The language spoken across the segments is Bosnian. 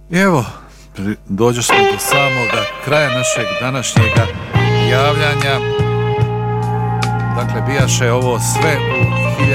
I evo, dođu smo do samoga kraja našeg današnjega javljanja. Dakle, bijaše ovo sve u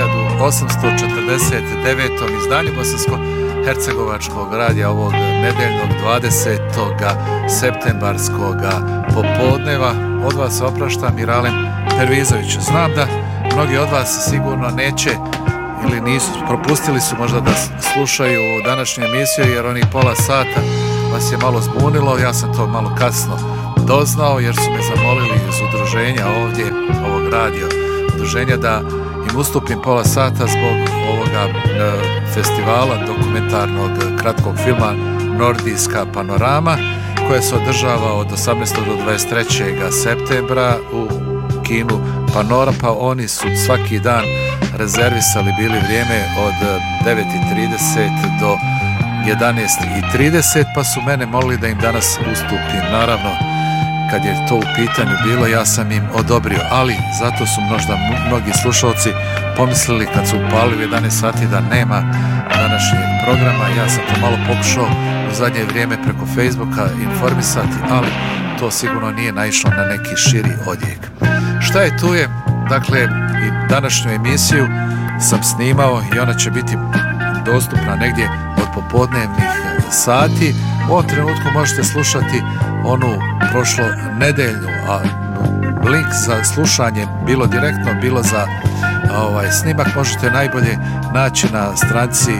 1849. izdanju Bosansko-hercegovačkog radija ovog nedeljnog 20. septembarskoga popodneva. Od vas se oprašta Miralem Pervizović. Znam da mnogi od vas sigurno neće ili nisu, propustili su možda da slušaju današnju emisiju jer onih pola sata vas je malo zbunilo. Ja sam to malo kasno doznao jer su me zamolili iz udruženja ovdje, ovog radio udruženja, da im ustupim pola sata zbog ovoga festivala dokumentarnog kratkog filma Nordijska panorama, koje se održava od 18. do 23. septembra u kinu Panora, pa oni su svaki dan rezervisali bili vrijeme od 9:30 do 11:30, pa su mene molili da im danas ustupim. Naravno, kad je to u pitanju bilo, ja sam im odobrio, ali zato su možda mnogi slušalci pomislili kad su upalili 11 sati da nema današnjeg programa. Ja sam to malo pokušao u zadnje vrijeme preko Facebooka informisati, ali to sigurno nije naišlo na neki širi odjek. Šta je tu je? Dakle, i današnju emisiju sam snimao i ona će biti dostupna negdje od popodnevnih sati. U ovom trenutku možete slušati onu prošlo nedeljnu, a link za slušanje, bilo direktno, bilo za snimak, možete najbolje naći na stranici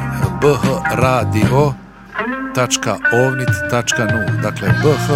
bhradio.ovnit.nu. Dakle,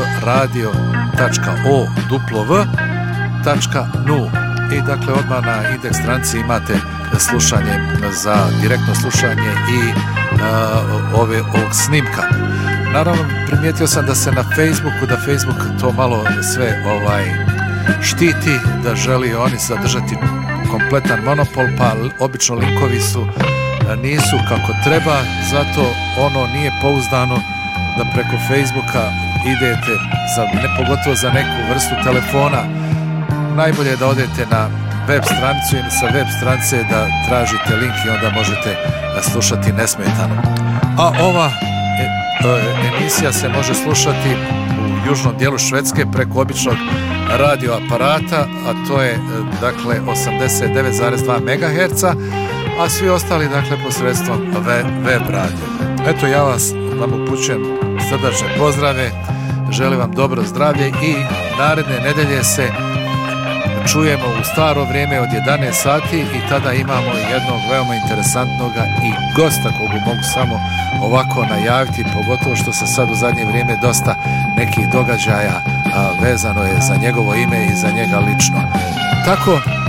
bhradio.ovnit.nu. I dakle, odmah na indeks stranici imate slušanje, za direktno slušanje i ovog snimka. Naravno, primijetio sam da se na Facebooku, da Facebook to malo sve štiti, da želi oni zadržati kompletan monopol, pa obično linkovi nisu kako treba, zato ono nije pouzdano da preko Facebooka idete, pogotovo za neku vrstu telefona. Najbolje je da odete na web stranicu i sa web stranice da tražite link i onda možete slušati nesmetano. A ova emisija se može slušati u južnom dijelu Švedske preko običnog radioaparata, a to je dakle 89,2 MHz, a svi ostali dakle posredstvom web radio. Eto, ja vam upućujem srdačne pozdrave, želim vam dobro zdravlje i naredne nedelje se čujemo u staro vrijeme od 11 sati i tada imamo jednog veoma interesantnog i gosta koga mogu samo ovako najaviti, pogotovo što se sad u zadnje vrijeme dosta nekih događaja vezano je za njegovo ime i za njega lično. Tako